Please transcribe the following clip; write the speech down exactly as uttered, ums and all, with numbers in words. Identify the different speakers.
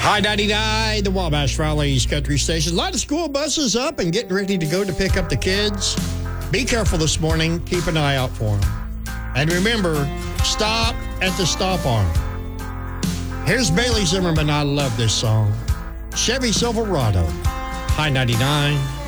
Speaker 1: I ninety-nine, the Wabash Valley's country station. A lot of school buses up and getting ready to go to pick up the kids. Be careful this morning. Keep an eye out for them. And remember, stop at the stop arm. Here's Bailey Zimmerman. I love this song. Chevy Silverado. High ninety-nine.